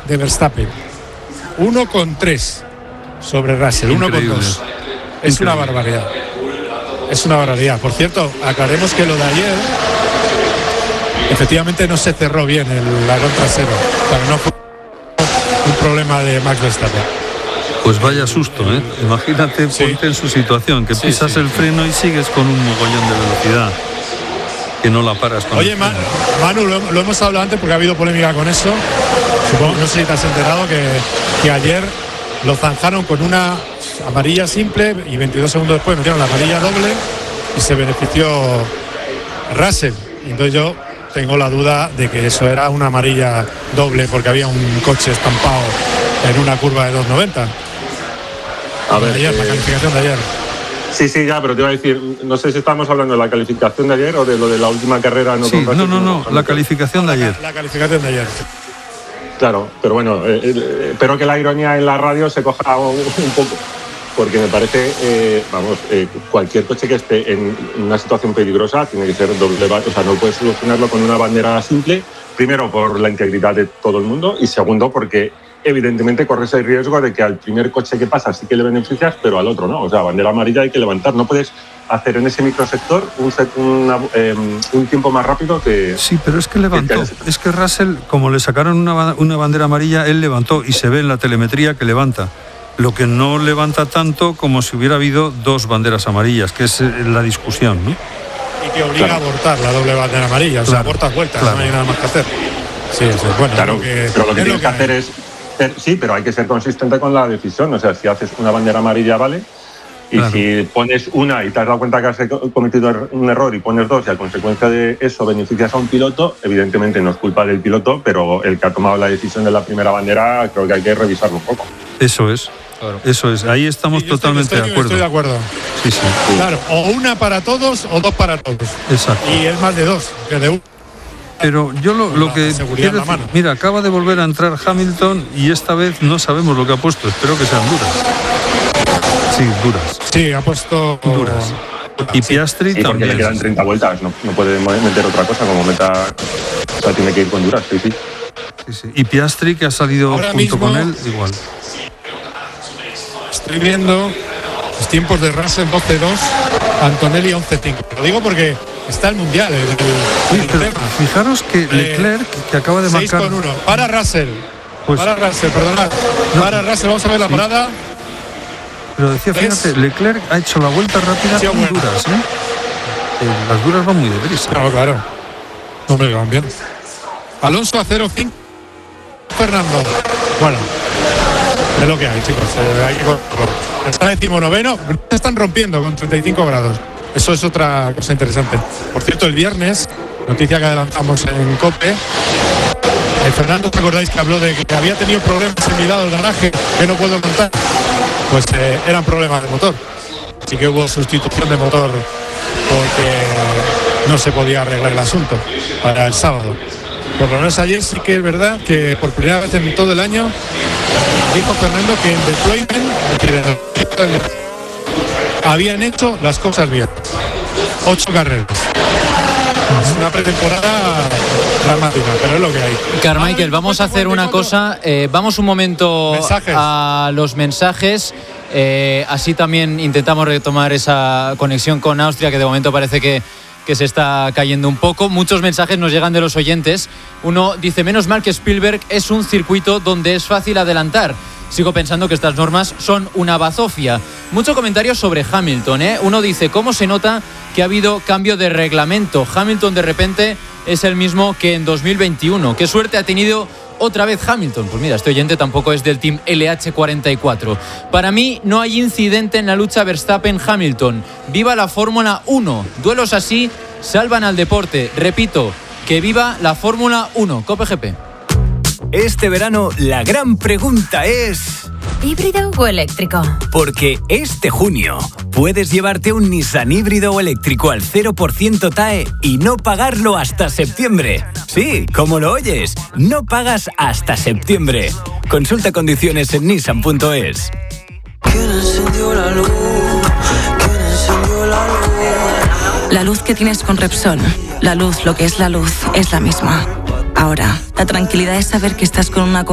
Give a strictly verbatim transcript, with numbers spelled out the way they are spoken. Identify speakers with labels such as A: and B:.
A: de Verstappen. uno coma tres sobre Russell, uno coma dos. Es Increíble. una barbaridad. Es una barbaridad. Por cierto, aclaremos que lo de ayer efectivamente no se cerró bien el alerón trasero. Pero no fue un problema de Max Verstappen.
B: Pues vaya susto, ¿eh? Imagínate, sí. ponte en su situación, que pisas sí, sí, el freno y sigues con un mogollón de velocidad, que no la paras con
A: Oye, Man, Manu, lo, lo hemos hablado antes porque ha habido polémica con eso. Supongo, no sé si te has enterado que, que ayer lo zanjaron con una amarilla simple y veintidós segundos después metieron la amarilla doble y se benefició Russell. Entonces yo tengo la duda de que eso era una amarilla doble porque había un coche estampado en una curva de dos noventa.
C: A ver,
A: ayer, eh... la calificación de ayer.
C: Sí, sí, ya, pero te iba a decir, no sé si estamos hablando de la calificación de ayer o de lo de la última carrera. No,
B: sí, no, no, no, no, la calificación de ayer.
A: La, la calificación de ayer.
C: Claro, pero bueno, eh, eh, espero que la ironía en la radio se coja un, un poco, porque me parece, eh, vamos, eh, cualquier coche que esté en una situación peligrosa tiene que ser doble, o sea, no puedes solucionarlo con una bandera simple, primero por la integridad de todo el mundo y segundo porque evidentemente corres el riesgo de que al primer coche que pasa sí que le beneficias, pero al otro no. O sea, bandera amarilla hay que levantar. No puedes hacer en ese microsector un, set, una, eh, un tiempo más rápido que...
B: Sí, pero es que levantó. Que es que Russell, como le sacaron una, una bandera amarilla, él levantó y se ve en la telemetría que levanta. Lo que no levanta tanto como si hubiera habido dos banderas amarillas, que es la discusión, ¿no?
A: Y que obliga claro. a abortar la doble bandera amarilla. O sea, claro. abortas vueltas, claro. no hay nada más que hacer. Sí, eso es bueno.
C: Claro,
A: que,
C: pero lo que tienes
A: lo
C: que hacer es... Sí, pero hay que ser consistente con la decisión. O sea, si haces una bandera amarilla, vale. Y claro. si pones una y te has dado cuenta que has cometido un error y pones dos y a consecuencia de eso beneficias a un piloto, evidentemente no es culpa del piloto, pero el que ha tomado la decisión de la primera bandera creo que hay que revisarlo un poco.
B: Eso es. Claro. Eso es. Ahí estamos sí, totalmente
A: estoy, estoy,
B: de acuerdo.
A: Estoy de acuerdo.
B: Sí, sí.
A: Claro, o una para todos o dos para todos.
B: Exacto.
A: Y es más de dos que de uno.
B: Pero yo lo, lo que quiero decir, mira, acaba de volver a entrar Hamilton y esta vez no sabemos lo que ha puesto. Espero que sean duras. Sí, duras.
A: Sí, ha puesto
B: duras. Y Piastri
C: sí,
B: también.
C: Porque le quedan treinta vueltas, no, no puede meter otra cosa como meta. O sea, tiene que ir con duras, sí, sí.
B: sí, sí. Y Piastri, que ha salido
A: ahora
B: junto
A: mismo,
B: con él, igual.
A: Estoy viendo los tiempos de Russell doce dos, Antonelli once cinco. Lo digo porque está el mundial. El, el,
B: sí, pero fijaros que Leclerc, eh, que acaba de marcar.
A: seis con uno. Para Russell. Pues, para Russell, perdonad. No, para Russell, vamos a ver la sí. parada.
B: Pero decía, fíjate, es... Leclerc ha hecho la vuelta rápida sí, con bueno. duras, ¿eh? ¿eh? Las duras van muy deprisa.
A: Claro, claro. No me van bien. Alonso a cero cinco. Fernando. Bueno, es lo que hay, chicos. Eh, hay que... Está decimonoveno. Se están rompiendo con treinta y cinco grados. Eso es otra cosa interesante. Por cierto, el viernes, noticia que adelantamos en COPE, eh, Fernando, ¿te acordáis que habló de que había tenido problemas en mi lado del garaje que no puedo montar? Pues eh, eran problemas de motor. Así que hubo sustitución de motor porque no se podía arreglar el asunto para el sábado. Por lo menos ayer sí que es verdad que por primera vez en todo el año dijo Fernando que en deployment habían hecho las cosas bien. Ocho carreras. Es una pretemporada dramática, pero es lo que hay.
D: Carmichael, vamos a hacer una cosa. Eh, vamos un momento mensajes. a los mensajes. Eh, así también intentamos retomar esa conexión con Austria, que de momento parece que, que se está cayendo un poco. Muchos mensajes nos llegan de los oyentes. Uno dice, menos mal que Spielberg es un circuito donde es fácil adelantar. Sigo pensando que estas normas son una bazofia. Mucho comentario sobre Hamilton, ¿eh? Uno dice, ¿cómo se nota que ha habido cambio de reglamento? Hamilton de repente es el mismo que en dos mil veintiuno. ¿Qué suerte ha tenido otra vez Hamilton? Pues mira, este oyente tampoco es del Team L H cuarenta y cuatro. Para mí no hay incidente en la lucha Verstappen-Hamilton. ¡Viva la Fórmula uno! Duelos así salvan al deporte. Repito, que viva la Fórmula uno. COPE G P.
E: Este verano la gran pregunta es...
F: ¿híbrido o eléctrico?
E: Porque este junio puedes llevarte un Nissan híbrido o eléctrico al cero por ciento T A E y no pagarlo hasta septiembre. Sí, como lo oyes, no pagas hasta septiembre. Consulta condiciones en nissan punto es.
G: ¿Quién encendió la luz? ¿Quién encendió la luz?
F: La luz que tienes con Repsol, la luz, lo que es la luz, es la misma. Ahora, la tranquilidad es saber que estás con una